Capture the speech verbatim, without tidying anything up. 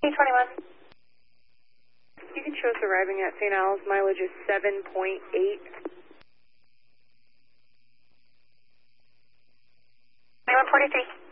twenty-one. You can show us arriving at Saint Al's. Mileage is seven point eight. twenty-one forty-three.